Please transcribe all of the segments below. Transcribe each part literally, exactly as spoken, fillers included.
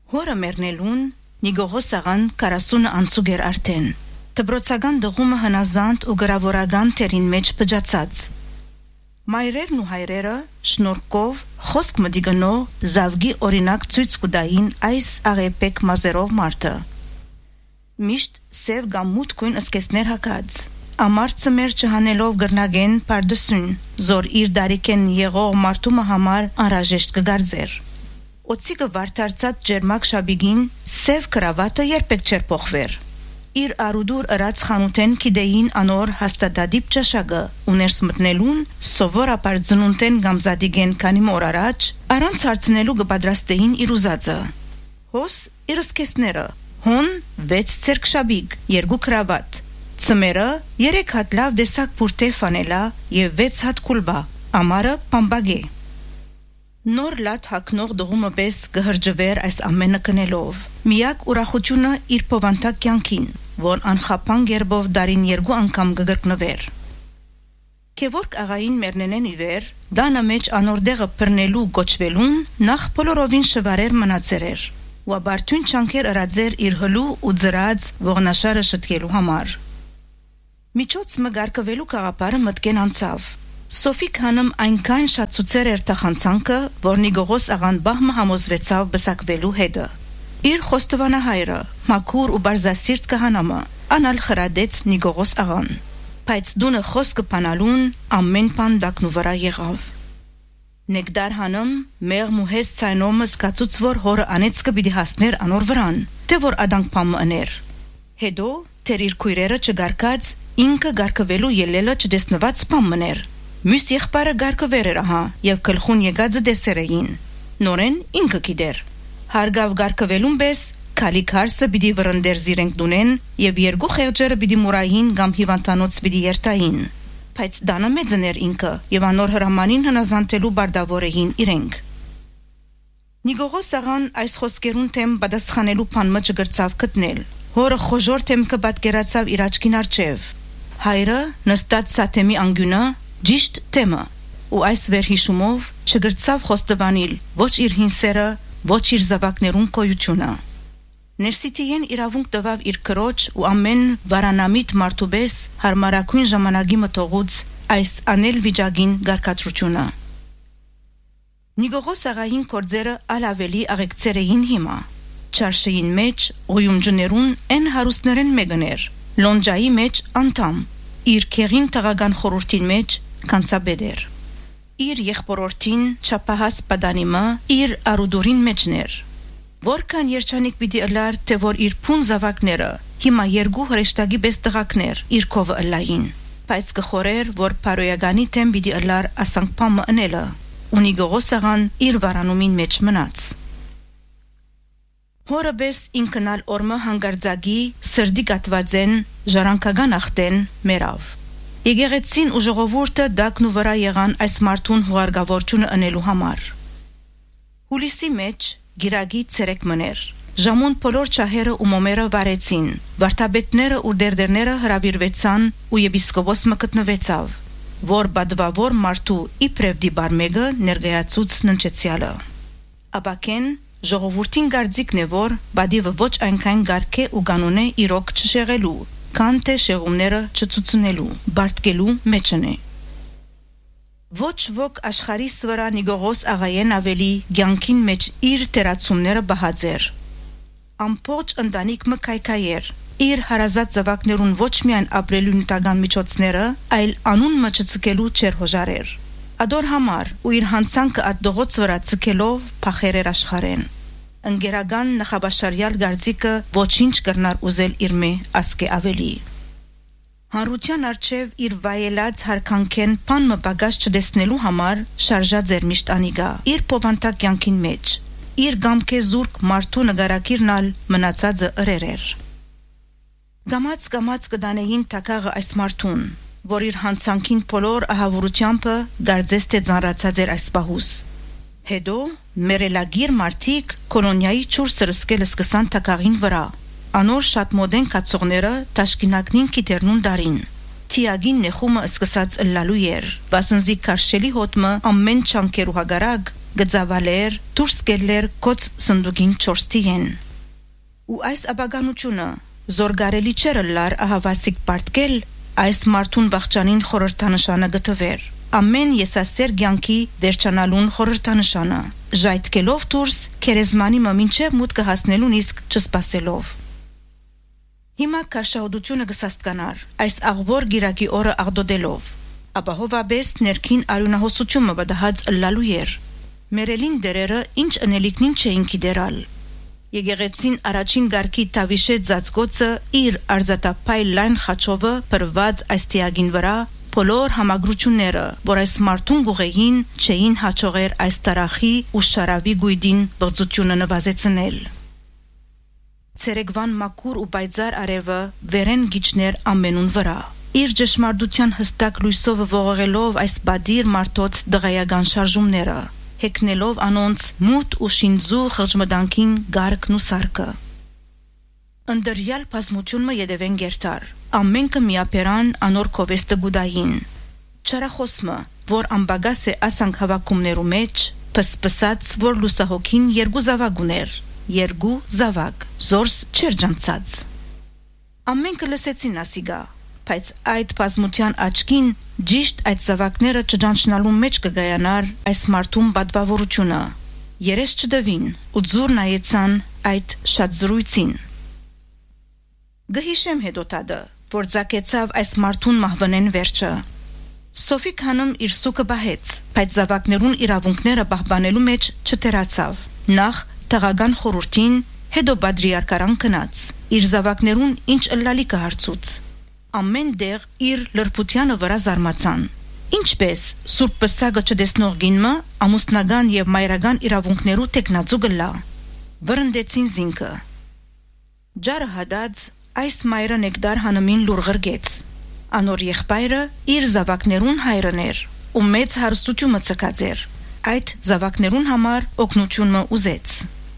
Հորը մեռնելուն Նիգողոս աղան քառասուն անցուկ էր արդեն։ Դբրոցական դղումը հնազանդ ու գրավորական թերին մեջ փճացած։ Մայրերն ու հայրերը շնորհքով խոսք մդիգնող զավգի օրինակ ցույց կտային այս աղեպեք մազերով մարդը։ Միշտ սև կամ մութ գույն ասկեսներ հակած։ Ամարցը մեր չհանելով գրնագեն պարդսուն, զոր իր դարիքեն եղող մարդումը համար անհրաժեշտ կգարձեր։ Օծիկը վարդարցած ջերմակ շաբիգին սև կրավատը երբեք չէր փոխվեր։ Իր արուդուր ըրած խանութեն կիդեին անոր հաստատադիպ ճաշակը ու ներս մտնելուն սովորաբար ծնունդեն գամզադիգեն քանի մոր առաջ առանց հարցնելու կպատրաստեին իր ուզածը։ Հոս իր սկեսները, հոն վեց ցերկշաբիգ, երկու կրավատ, ծմերը երեք հատ լավ դեսակ բուրտե ֆանելա եւ վեց հատ կուլբա, ամարը պամբագե։ Նոր լատ հակնող դղումը պես գհրջվեր այս ամենը կնելով։ Միակ ուրախությունը իր փովանտակ կյանքին, որ անխափան գերբով դարին երկու անգամ կգրկնվեր։ Քևորք աղային մեռնենեն իվեր, դանը մեջ անորդեղը բռնելու գոչվելուն նախ բոլորովին շվարեր մնացեր էր, ու աբարթուն չանքեր ըրաձեր իր հլու ու ձրած ողնաշարը շտկելու համար։ Միջոց մգարկվելու կաղապարը մտքեն անցավ։ Սոֆիկ հանım այնքան շատ ցուցեր էր տախանցանքը, որ Նիգողոս աղան բահմը համոզվեցավ բսակվելու հետը։ Իր խոստովանահայրը, մաքուր ու բարձասիրտ կահանամը, անալ խրադեց Նիգողոս աղան, բայց դունը խոսքը փանալուն ամեն բան դակնու վրա եղավ։ Նեգդար հանım մեղմ ու հեզ ցայնոմը զգացուց, որ հորը անեցքը պիտի հասներ անոր վրան, թե որ ադանք փամը ըներ։ Հետո թեր իր քույրերը չգարկած ինքը գարկվելու ելելը չդեսնված փամ մներ։ Մյուս եղբայրը գարկվեր էր ահա եւ գլխուն եկածը դեսեր էին։ Նորեն ինքը գիտեր։ Հարգավ գարկվելուն պես քալի քարսը պիտի վրընդեր զիրենք դունեն եւ երկու խեղճերը պիտի մուրային կամ հիվանդանոց պիտի երթային։ Բայց դանը մեծներ ինքը եւ անոր հրամանին հնազանդելու բարդավորեին իրենք։ Նիգողոս աղան այս խոսքերուն թեմ պատասխանելու բանը չգրծավ գտնել։ Հորը խոժոր թեմքը պատկերացավ իր աչքին առջև։ Հայրը նստած սաթեմի անգյունը Ճիշտ թեմը, ու այս վերհիշումով չգրծավ խոստովանել ոչ իր հինսերը, ոչ իր զավակներուն կոյությունը։ Ներսիտիեն իրավունք տվավ իր քրոջ ու ամեն վարանամիտ մարդուպես հարմարակույն ժամանակի մտողուց այս անել վիճակին գարկածությունը։ Նիգողոս աղային կորձերը ալ ավելի աղեկցեր էին հիմա։ Չարշեին մեջ ույումջներուն են հարուստներեն մեկներ, լոնջայի մեջ անդամ, իր քեղին տղական խորհրդին մեջ կանցաբեդեր։ Իր եղբորորդին չափահաս պատանիմը իր արուդուրին մեջներ։ Որքան երջանիկ պիտի ըլար, թե որ իր փուն զավակները հիմա երկու հրեշտակի պես տղակներ իր կովը ըլային, բայց կխորեր, որ փարոյականի թեմ պիտի ըլար ասանք փամը ընելը, ու Նիգողոս աղան իր վարանումին մեջ մնաց։ Հորը պես ինքնալ օրմը հանգարձակի սրդի կատվածեն ժառանգական ախտեն մերավ։ Եկեղեցին ու ժողովուրդը դակնու վրա եղան այս մարդուն հուղարկավորությունը ընելու համար։ Հուլիսի մեջ գիրագի ցերեկ մներ։ Ժամուն բոլոր չահերը ու մոմերը վարեցին։ Վարդապետները ու դերդերները հրավիրվեցան ու եպիսկոպոսը գտնվեցավ, որ բադվավոր մարդու իբրև դիբարմեգը ներկայացուց ննչեցյալը։ Աբակեն ժողովուրդին գարձիկն է, որ բադիվը ոչ այնքան գարքե ու կանոնե իրոք չշեղելու, քան թե շեղումները չցուցնելու, բարտկելու մեջն է։ Ոչ ոք աշխարհիս վրա Նիգողոս աղայեն ավելի ցանկին մեջ իր տերացումները բահաձեր։ Ամբողջ ընտանիքը կայքայեր, իր հարազատ զավակներուն ոչ միայն ապրելու նյութական միջոցները, այլ անուն մճցկելու չեր հոժարեր։ Ադոր համար ու իր հանցանքը ադողոց վրա ցկելով փախերեր աշխարեն։ Ընկերական նախաբաշարյալ գարձիկը ոչինչ կրնար ուզել իր մե ասկե ավելի։ Հանրության արչև իր վայելած հարկանքեն բան մպագած չդեսնելու համար շարժած էր միշտ անիգա իր փովանտակ կյանքին մեջ, իր գամքե զուրկ մարդու նգարակիրն ալ մնացածը ըրեր։ Գամած գամած կդանեին թակաղը այս մարդուն, որ իր հանցանքին բոլոր ահավորությամբ գարձես թե ծանրացած էր այս պահուս։ Հետո մերելագիր մարդիկ կոլոնիայի չուր սրսկել սկսան թակաղին վրա, անոր շատ մոդեն կացողները տաշկինակնին կիտերնուն դարին։ Թիագին նեխումը սկսած ըլլալու էր, բասնզի կարշելի հոտմը ամեն չանքերու հագարակ գծավալեր, դուրս գելեր կոց սնդուկին չորստիեն։ Ու այս աբագանությունը զորգարելի չերը լար ահավասիկ պարտկել, այս մարդուն վախճանին խորհրդանշանը գտվեր։ Ամեն եսասեր գյանքի վերջանալուն խորհրդանշանը, ժայթկելով դուրս քերեզմանի մինչև մուտքը հասնելուն իսկ չսպասելով։ Հիմա կաշահուդությունը գսաստկանար, այս աղվոր գիրակի օրը աղդոդելով, ապա հովաբես ներքին արյունահոսությունը բդահած ըլլալու էր։ Մերելին դերերը ինչ ընելիքնին չէին կիդերալ։ Եկեղեցին առաջին գարկի տավիշե ծածկոցը իր արձատապայ լայն խաչովը պրված այս տիագին վրա բոլոր համագրությունները, որ այս մարդուն գուղեին չէին հաչողեր այս տարախի ու շարավի գույդին բղծությունը նվազեցնել։ Ցերեկվան մաքուր ու բայձար արևը վերեն գիչներ ամենուն վրա։ Իր ճշմարտության հստակ լույսով ողողելով այս բադիր մարդոց դղայական շարժումները, հեքնելով անոնց մութ ու շինձու խղճմդանքին գարկն ու սարկը։ Ընդրյալ բազմությունը յետևեն գերտար, ամենքը միապերան անոր կովեստը գուդային։ Չարախոսմը, որ ամբագաս է ասանք հավակումներու մեջ, պսպսած, որ լուսահոգին երկու զավակ ուներ, երկու զավակ, զորս չեր ջանցած։ Ամենքը լսեցին ասիգա, բայց այդ բազմության աչքին ճիշտ այդ զավակները չջանչնալու մեջ կգայանար այս մարդում բադվավորությունը։ Երես չդվին ու ձուր նայեցան այդ շատ զրույցին։ Գհիշեմ հետոտադը, որ ձակեցավ այս մարդուն մահվնեն վերջը։ Սոֆիկ հանım իր սուկը բահեց, բայց զավակներուն իրավունքները պահպանելու մեջ չտերացավ։ Նախ թաղական խորհրդին, հետո բադրիարքարան կնաց, իր զավակներուն ինչ ըլլալիքը հարցուց։ Ամեն դեղ իր լրբությանը վրա զարմացան։ Ինչպես Սուրբ Պսակը չտեսնող գինը ամուսնական եւ մայրական իրավունքներու տեքնածու գլա։ Վրընդեցին զինքը։ Ջարը հադած այս մայրը Նեկդար հանımին լուր ղրգեց։ Անոր եղբայրը իր զավակներուն հայրն էր ու մեծ հարստությունը ցկած էր։ Այդ զավակներուն համար օգնությունը ուզեց։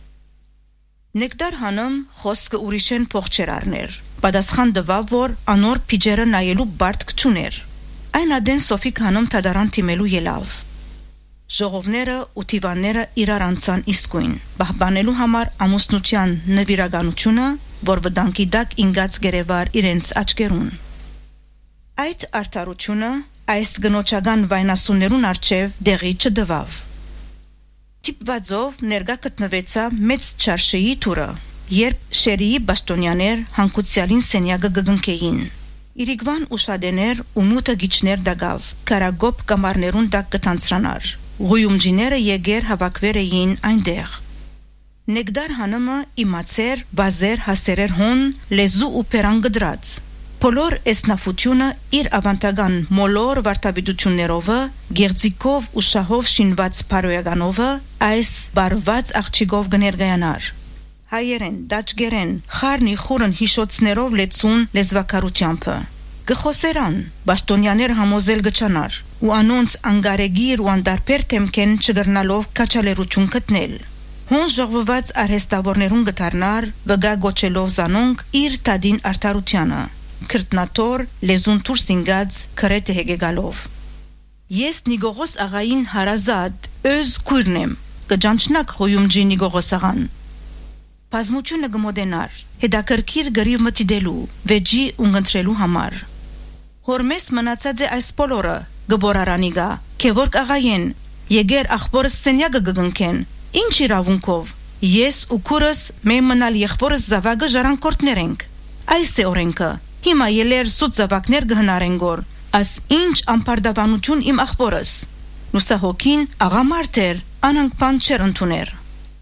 Նեկդար հանım խոսքը ուրիշեն փող չեր առներ։ Պատասխան տվավ, որ անոր փիջերը նայելու բարդք չուներ։ Այն ադեն Սոֆիկ հանım թադարան թիմելու ելավ։ Ժողովները ու թիվանները իրար անցան իսկույն, պահպանելու համար ամուսնության նվիրականությունը, որ վտանգի տակ ինգած գերեվար իրենց աչքերուն։ Այդ արդարությունը այս գնոճական վայնասուններուն առջև դեղի չդվավ։ Տիպվածով ներկա գտնվեցավ մեծ չարշեի թուրը, երբ շերիի բաշտոնյաներ հանկուցյալին սենյակը գգնքեին։ Իրիկվան ուշադեներ ու մութը գիչներ դագավ, կարագոպ կամարներուն դակ կտանցրանար։ Ղույումջիները եկեր հավաքվեր էին այնտեղ։ Նեկդար հանımը իմացեր, բազեր հասերեր հոն, լեզու ու պերան գդրած։ Բոլոր էսնաֆությունը իր ավանտական մոլոր վարտաբիդություններովը, գեղձիկով ու շահով շինված պարոյականովը, այս բարված աղջիկով գներգայանար։ Հայերեն, դաճգերեն, խարնի խուրն հիշոցներով լեցուն լեզվակարությամբ։ Գխոսերան, բաշտոնյաներ համոզել գչանար, ու անոնց անգարեգիր ու անդարպեր թեմքեն չգրնալով կաչալերություն գտնել։ Հոն ժողվված արհեստավորներուն գտարնար, վգա գոչելով զանոնք իր տադին արդարությանը, քրտնատոր լեզուն դուրս ինգած քրեթե հեգեգալով։ Ես Նիգողոս աղային հարազատ, öz քույրն եմ, կջանչնակ Ղույումջի Նիգողոս աղան։ Բազմությունը գմոդենար, հետաքրքիր գրիվ մտիդելու, վեճի ունգընտրելու համար։ Հորմես մնացած է այս բոլորը, գբորարանիգա, քևորք աղայեն, եկեր աղբորս սենյակը գգնքեն, ինչ իրավունքով, ես ու քուրս մեր մնալ եղբորս զավակը ժառանգորդներ ենք։ Այս է օրենքը, հիմա ելեր սուտ զավակներ գհնարեն գոր, աս ինչ ամպարդավանություն իմ աղբորս։ Լուսահոգին աղամարդ էր, անանք բան չեր ընդուներ։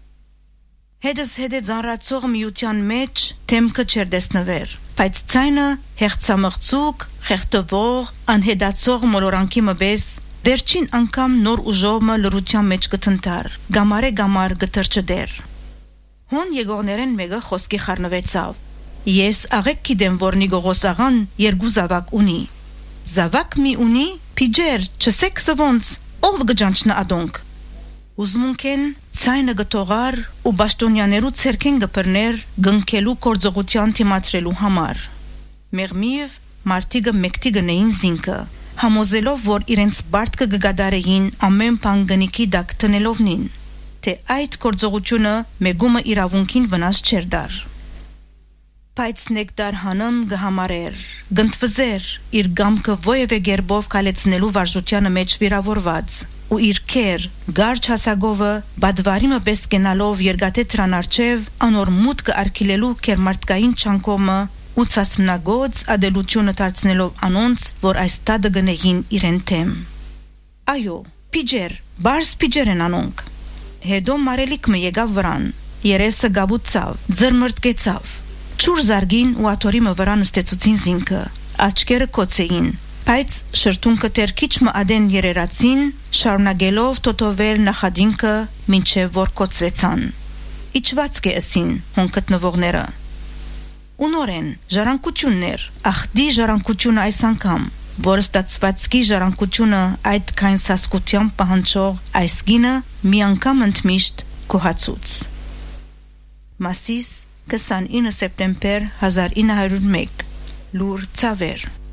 Հետս հետե ձանրացող միության մեջ թեմքը չեր դեսնվեր, բայց ցայնը հեղցամղծուկ, խեղտվող, անհետացող մոլորանքի մբես վերջին անգամ նոր ուժովը լրության մեջ կթնթար, գամարե գամար գտրչդեր։ Հոն եկողներեն մեկը խոսքի խառնվեցավ։ Ես աղեք գիտեմ, որ Նիգողոս աղան երկու զավակ ունի։ Զավակ մի ունի, փիջեր, չսեք սվոնց, ով գջանչնա ադոնք։ Ուզմունքեն ցայնը գտողար ու բաշտոնյաներու ցերքեն գպրներ գնքելու կորձողության թիմացրելու համար։ Մեղմիվ մարտիգը մեկտի գնեին զինքը, համոզելով, որ իրենց բարդքը գգադարեին ամեն բան գնիկի դակ տնելովնին, թե այդ գործողությունը մեգումը իրավունքին վնաս չեր դար։ Բայց նեկտար հանım գհամարեր, գնդվզեր իր գամքը ովևէ գերբով կալեցնելու վարժությանը մեջ վիրավորված ու իր քեր գարչ հասագովը բադվարիմը պես կենալով երգատե տրան արջև անոր մուտքը արկիլելու կերմարտկային չանկոմը ու ցասմնագոց ադելությունը դարձնելով անոնց, որ այս տադը գնեին իրեն թեմ։ Այո, պիջեր, բարս պիջեր են անոնք։ Հետո մարելիքմը եկավ վրան, երեսը գաբուծավ, ձրմրտկեցավ, չուր զարգին ու աթորիմը վրան ստեցուցին զինքը, աչկերը կոցեին, բայց շրթունքը տեր քիչ մը ադեն երերացին, շարունակելով տոտովել նախադինքը, մինչև որ կոցվեցան։ Իջված կե ըսին հոն գտնվողները։ Ու նորեն ժառանգություններ, ախդի ժառանգությունը այս անգամ, որ ստացվածքի ժառանգությունը այդ քայն սասկությամբ պահանջող այս գինը մի անգամ ընդմիշտ գոհացուց։ Մասիս քսանինը սեպտեմբեր հազար ինը հարյուր մեկ լուր ցավեր